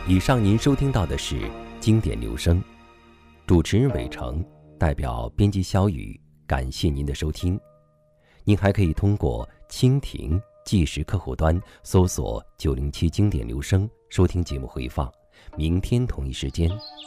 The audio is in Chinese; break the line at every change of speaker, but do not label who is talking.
以上您收听到的是经典留声，主持人伟成，代表编辑小雨，感谢您的收听。您还可以通过蜻蜓即时客户端搜索907经典留声收听节目回放。明天同一时间